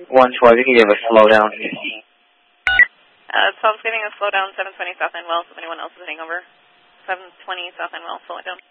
112, you can give a slowdown. 12's giving a slowdown, 720 South End Wells. If anyone else is heading over, 720 South End Wells, slow it down.